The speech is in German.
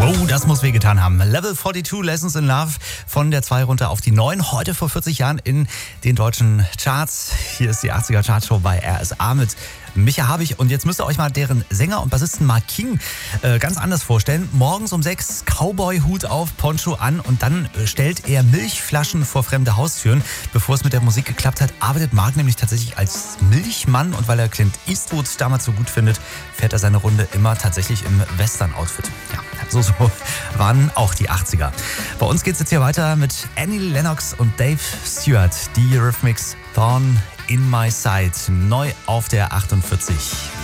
Oh, das muss wehgetan haben. Level 42, Lessons in Love, von der 2 runter auf die 9. Heute vor 40 Jahren in den deutschen Charts. Hier ist die 80er Chartshow bei RSA mit Micha Habich. Und jetzt müsst ihr euch mal deren Sänger und Bassisten Mark King ganz anders vorstellen. Morgens um 6 Cowboy-Hut auf, Poncho an und dann stellt er Milchflaschen vor fremde Haustüren. Bevor es mit der Musik geklappt hat, arbeitet Mark nämlich tatsächlich als Milchmann. Und weil er Clint Eastwood damals so gut findet, fährt er seine Runde immer tatsächlich im Western-Outfit. Ja, so waren auch die 80er. Bei uns geht's jetzt hier weiter mit Annie Lennox und Dave Stewart. Die Eurythmics Thorn in My Side. Neu auf der 48.